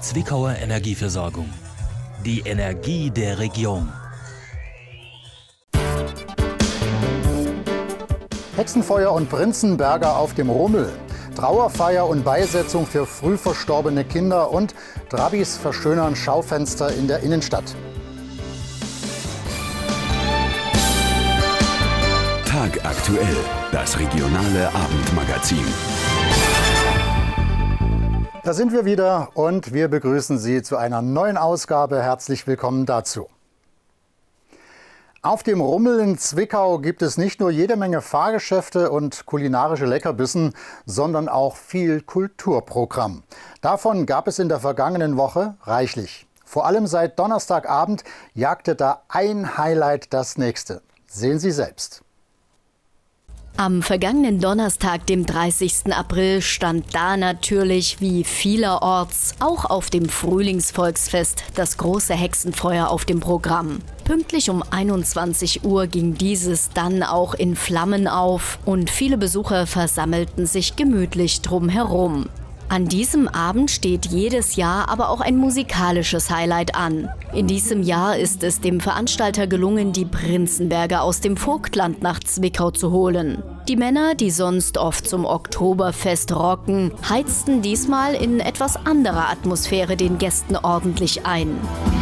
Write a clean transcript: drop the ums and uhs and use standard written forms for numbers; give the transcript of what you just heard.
Zwickauer Energieversorgung. Die Energie der Region. Hexenfeuer und Prinzenberger auf dem Rummel. Trauerfeier und Beisetzung für früh verstorbene Kinder und Trabis verschönern Schaufenster in der Innenstadt. Tagaktuell, das regionale Abendmagazin. Da sind wir wieder und wir begrüßen Sie zu einer neuen Ausgabe. Herzlich willkommen dazu. Auf dem Rummel in Zwickau gibt es nicht nur jede Menge Fahrgeschäfte und kulinarische Leckerbissen, sondern auch viel Kulturprogramm. Davon gab es in der vergangenen Woche reichlich. Vor allem seit Donnerstagabend jagte da ein Highlight das nächste. Sehen Sie selbst. Am vergangenen Donnerstag, dem 30. April, stand da natürlich wie vielerorts auch auf dem Frühlingsvolksfest das große Hexenfeuer auf dem Programm. Pünktlich um 21 Uhr ging dieses dann auch in Flammen auf und viele Besucher versammelten sich gemütlich drumherum. An diesem Abend steht jedes Jahr aber auch ein musikalisches Highlight an. In diesem Jahr ist es dem Veranstalter gelungen, die Prinzenberger aus dem Vogtland nach Zwickau zu holen. Die Männer, die sonst oft zum Oktoberfest rocken, heizten diesmal in etwas anderer Atmosphäre den Gästen ordentlich ein.